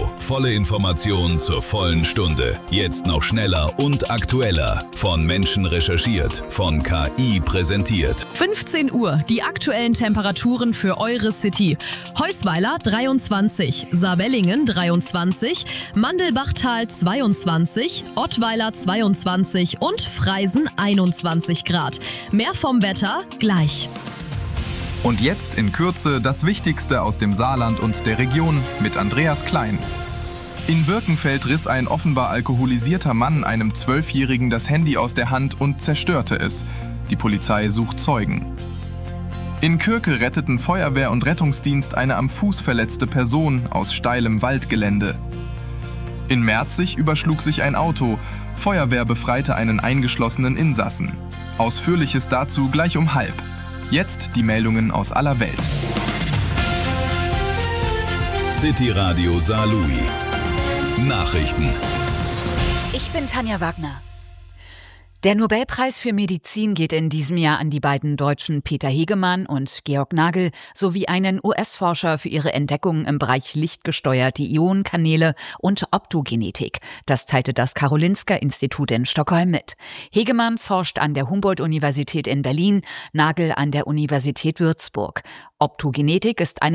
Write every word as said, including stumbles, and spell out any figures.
Radio. Volle Information zur vollen Stunde. Jetzt noch schneller und aktueller. Von Menschen recherchiert, von K I präsentiert. fünfzehn Uhr, die aktuellen Temperaturen für eure City. Heusweiler dreiundzwanzig, Saarbrücken dreiundzwanzig, Mandelbachtal zweiundzwanzig, Ottweiler zweiundzwanzig und Freisen einundzwanzig Grad. Mehr vom Wetter gleich. Und jetzt in Kürze das Wichtigste aus dem Saarland und der Region mit Andreas Klein. In Birkenfeld riss ein offenbar alkoholisierter Mann einem Zwölfjährigen das Handy aus der Hand und zerstörte es. Die Polizei sucht Zeugen. In Kürke retteten Feuerwehr und Rettungsdienst eine am Fuß verletzte Person aus steilem Waldgelände. In Merzig überschlug sich ein Auto. Feuerwehr befreite einen eingeschlossenen Insassen. Ausführliches dazu gleich um halb. Jetzt die Meldungen aus aller Welt. City Radio Saarlouis. Nachrichten. Ich bin Tanja Wagner. Der Nobelpreis für Medizin geht in diesem Jahr an die beiden Deutschen Peter Hegemann und Georg Nagel sowie einen U S-Forscher für ihre Entdeckungen im Bereich lichtgesteuerte Ionenkanäle und Optogenetik. Das teilte das Karolinska-Institut in Stockholm mit. Hegemann forscht an der Humboldt-Universität in Berlin, Nagel an der Universität Würzburg. Optogenetik ist eine